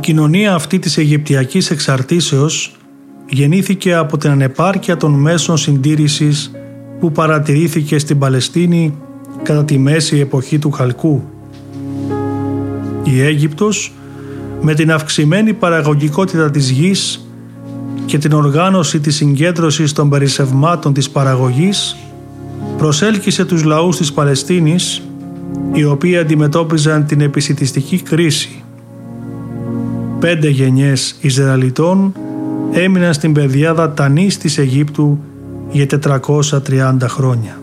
κοινωνία αυτή της Αιγυπτιακής εξαρτήσεως γεννήθηκε από την ανεπάρκεια των μέσων συντήρησης που παρατηρήθηκε στην Παλαιστίνη κατά τη μέση εποχή του Χαλκού. Η Αίγυπτος, με την αυξημένη παραγωγικότητα της γης και την οργάνωση της συγκέντρωσης των περισσευμάτων της παραγωγής, προσέλκυσε τους λαούς της Παλαιστίνης, οι οποίοι αντιμετώπιζαν την επισιτιστική κρίση. 5 γενιές Ισραηλιτών έμειναν στην πεδιάδα Τανής της Αιγύπτου για 430 χρόνια.